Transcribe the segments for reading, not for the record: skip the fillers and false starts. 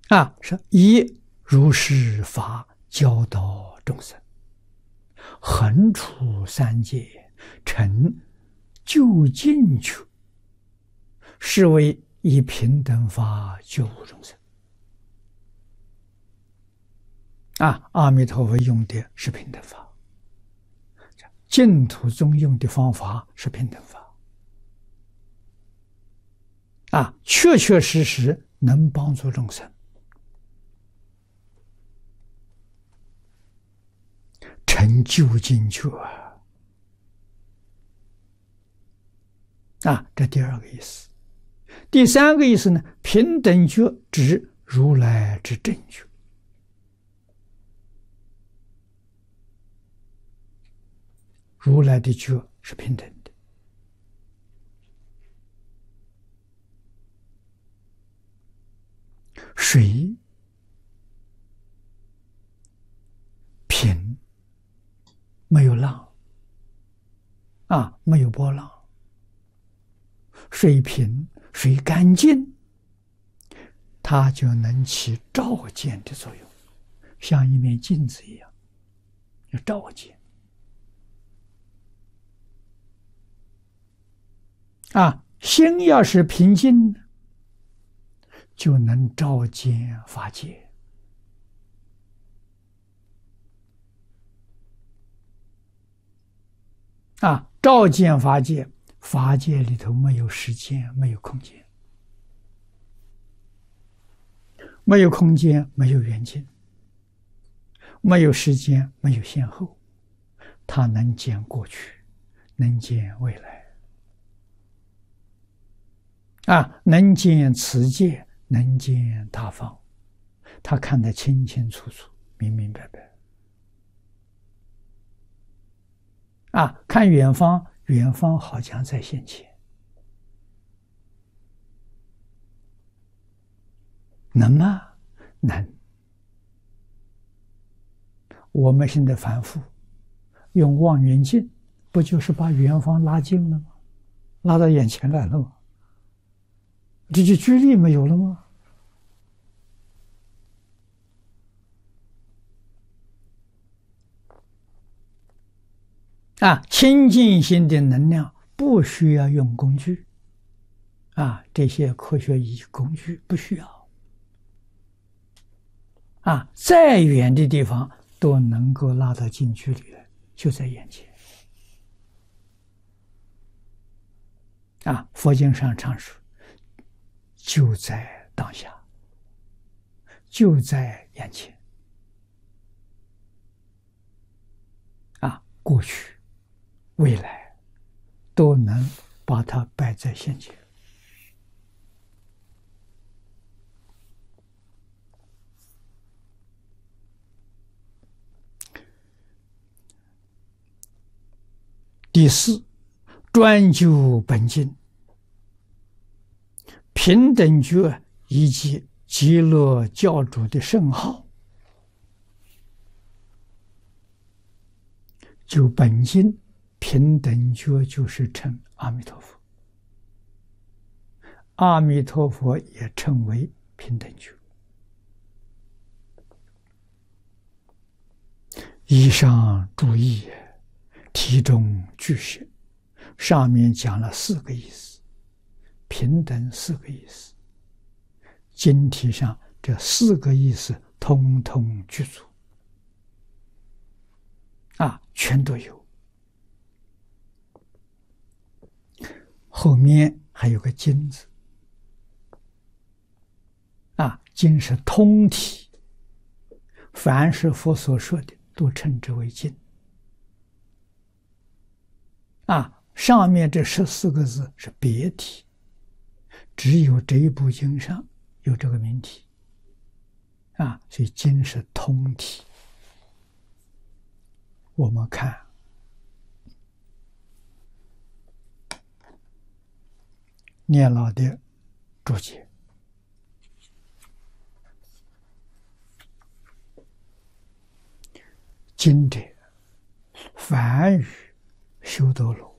是以如是法教导众生，横除三界，成就近处，是为以平等法救护众生。阿弥陀佛用的是平等法，净土宗用的方法是平等法，确确实实能帮助众生成就近处这第二个意思。第三个意思呢，平等觉指如来之正觉。如来的觉是平等的，水平，没有浪，没有波浪，水平水干净，它就能起照见的作用，像一面镜子一样，有照见。心要是平静，就能照见法界。照见法界，法界里头没有时间，没有空间，没有空间，没有远近，没有时间，没有先后，它能见过去，能见未来。能见此界，能见他方，他看得清清楚楚，明明白白。看远方，远方好像在现前。能吗？能。我们现在凡夫用望远镜，不就是把远方拉近了吗？拉到眼前来了吗？这就距离没有了吗？清净心的能量不需要用工具，这些科学仪器工具不需要，再远的地方都能够拉到近距离来，就在眼前。佛经上常说，就在当下，就在眼前。过去、未来都能把它摆在现前。第四，专究本经，平等觉以及极乐教主的圣号，就本经平等觉就是称阿弥陀佛，阿弥陀佛也称为平等觉。以上注意，题中句写，上面讲了4个意思，平等4个意思，经题上这4个意思通通具足，全都有。后面还有个经字，经是通体，凡是佛所说的都称之为经。上面这14个字是别题，只有这一部经上有这个名题，所以经是通体。我们看念老的注解，经者，梵语修多罗。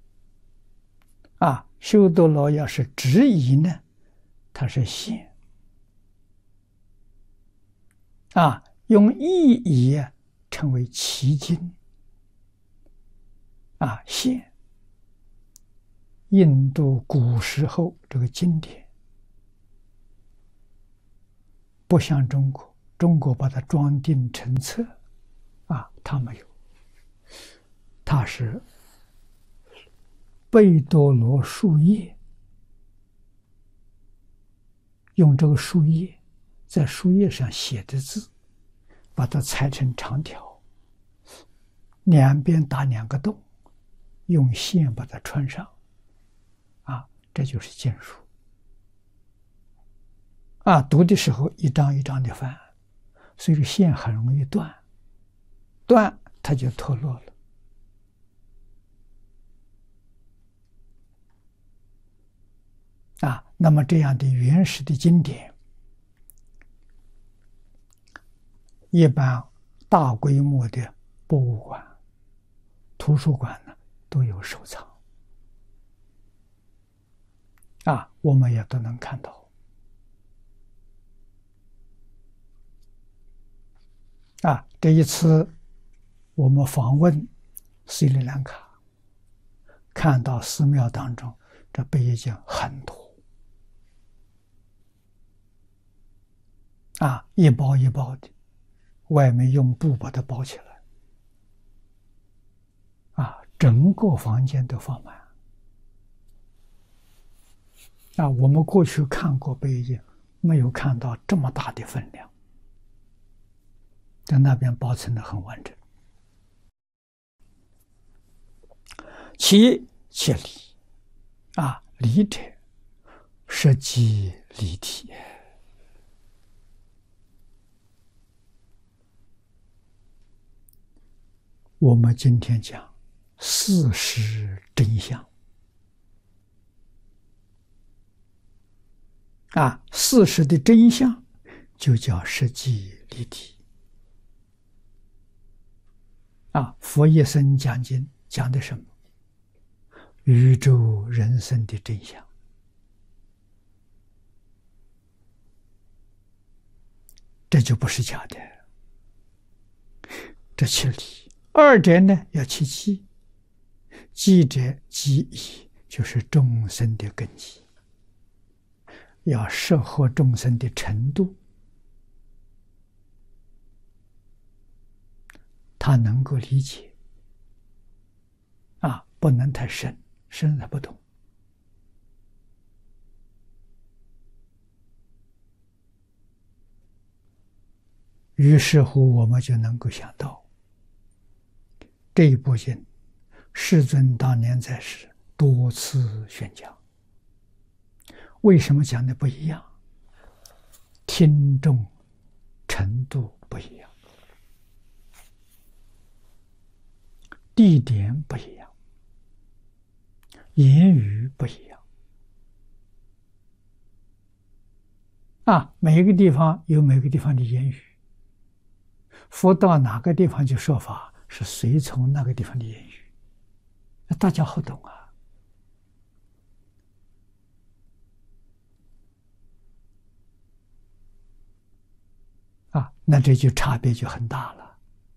修多罗要是直译呢，它是显； 用意义称为奇经。现印度古时候这个经典不像中国，中国把它装订成册，它没有，它是贝多罗树叶，用这个树叶在树叶上写的字，把它裁成长条，两边打2个洞，用线把它穿上，这就是经书。读的时候一张一张的翻，所以线很容易断，它就脱落了。那么这样的原始的经典，一般大规模的博物馆、图书馆呢都有收藏，我们也都能看到。这一次我们访问斯里兰卡，看到寺庙当中这贝叶经很多，一包一包的，外面用布把它包起来，整个房间都放满。我们过去看过贝叶经，没有看到这么大的分量，在那边保存得很完整。其理，理者，实即离体。我们今天讲事实真相，事实的真相就叫实际离体。佛一生讲经讲的什么？宇宙人生的真相。这就不是假的，这其理。二者呢要其机，机者机义，就是众生的根基，要适合众生的程度，他能够理解，不能太深，深他不懂。于是乎我们就能够想到，这一部经世尊当年在世多次宣讲，为什么讲的不一样？听众程度不一样，地点不一样，言语不一样。每个地方有每个地方的言语，佛到哪个地方去说法，是随从那个地方的言语，大家好懂那这就差别就很大了。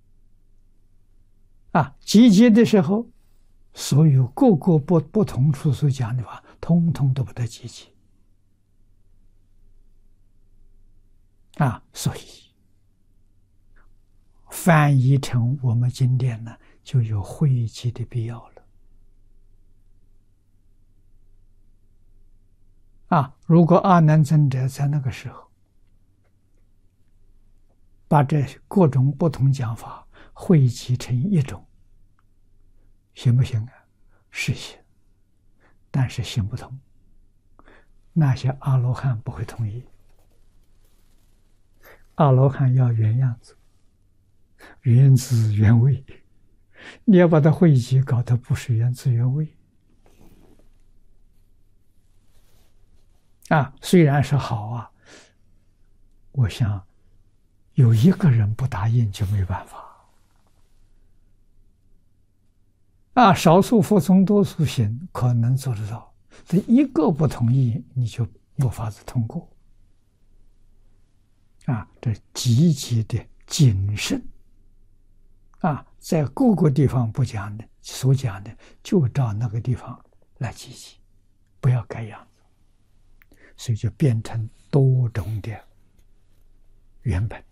集结的时候，所有各个不同处所讲的话，通通都不得集结。所以翻译成我们经典呢，就有汇集的必要了。如果阿难尊者在那个时候把这各种不同讲法汇集成一种，行不行？是行，但是行不通，那些阿罗汉不会同意。阿罗汉要原样子，原汁原味，你要把它汇集，搞得不是原汁原味。虽然是好我想有一个人不答应就没办法。少数服从多数行可能做得到，这一个不同意你就没法子通过。 这极其的谨慎在各个地方不讲的，所讲的就照那个地方来记起，不要改样子，所以就变成多种的原本。